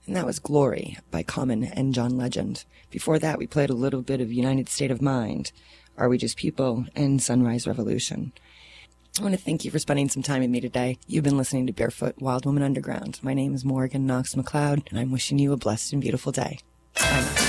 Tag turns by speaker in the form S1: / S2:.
S1: And that was Glory by Common and John Legend. Before that, we played a little bit of United State of Mind, Are We Just People, and Sunrise Revolution. I want to thank you for spending some time with me today. You've been listening to Barefoot Wild Woman Underground. My name is Morgan Knox McLeod, and I'm wishing you a blessed and beautiful day. Bye now.